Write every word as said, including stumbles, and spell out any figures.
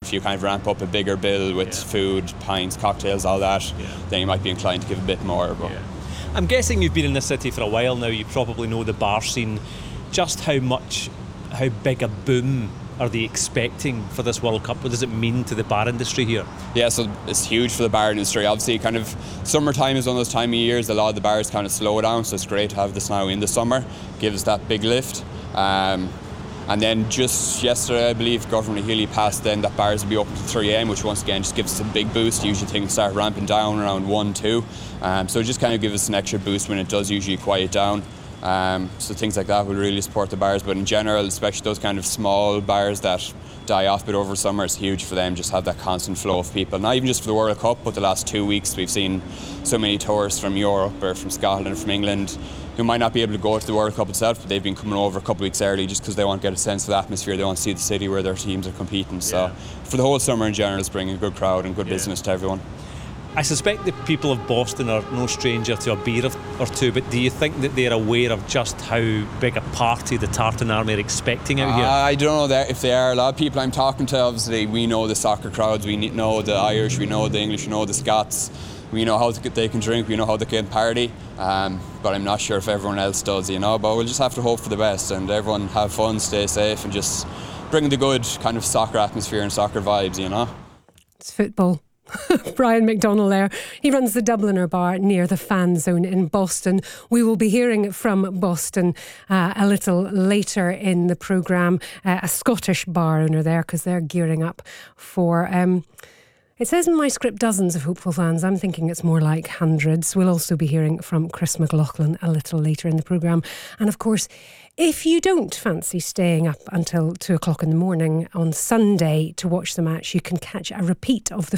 if you kind of ramp up a bigger bill with yeah. food, pints, cocktails, all that, yeah. then you might be inclined to give a bit more. But yeah. I'm guessing you've been in the city for a while now. You probably know the bar scene. Just how much, how big a boom are they expecting for this World Cup? What does it mean to the bar industry here? Yeah, so it's huge for the bar industry. Obviously, kind of summertime is one of those time of years a lot of the bars kind of slow down, so it's great to have this now in the summer. Gives that big lift. Um, and then just yesterday, I believe, Governor Healy passed then that bars will be open to three a.m, which once again just gives us a big boost. Usually things start ramping down around one, two. Um, so it just kind of gives us an extra boost when it does usually quiet down. Um, so things like that will really support the bars, but in general, especially those kind of small bars that die off a bit over summer, it's huge for them. Just have that constant flow of people, not even just for the World Cup, but the last two weeks we've seen so many tourists from Europe or from Scotland or from England who might not be able to go to the World Cup itself, but they've been coming over a couple of weeks early just because they want to get a sense of the atmosphere. They want to see the city where their teams are competing. So yeah. for the whole summer in general, it's bringing a good crowd and good yeah. business to everyone. I suspect the people of Boston are no stranger to a beer or two, but do you think that they're aware of just how big a party the Tartan Army are expecting out uh, here? I don't know that if they are. A lot of people I'm talking to, obviously, we know the soccer crowds, we know the Irish, we know the English, we know the Scots, we know how they can drink, we know how they can party, um, but I'm not sure if everyone else does, you know, but we'll just have to hope for the best and everyone have fun, stay safe and just bring the good kind of soccer atmosphere and soccer vibes, you know. It's football. Brian McDonnell there. He runs the Dubliner bar near the Fan Zone in Boston. We will be hearing from Boston uh, a little later in the programme. Uh, a Scottish bar owner there because they're gearing up for... Um, It says in my script dozens of hopeful fans. I'm thinking it's more like hundreds. We'll also be hearing from Chris McLaughlin a little later in the programme. And of course, if you don't fancy staying up until two o'clock in the morning on Sunday to watch the match, you can catch a repeat of the